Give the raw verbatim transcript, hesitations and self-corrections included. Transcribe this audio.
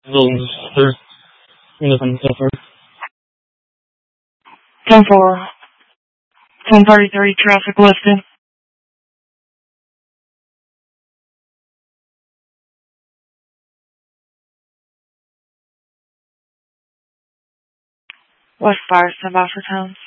Buildings, sir. Nothing so far. ten four, ten thirty-three, traffic listed. West Fire, sub Alpha Towns.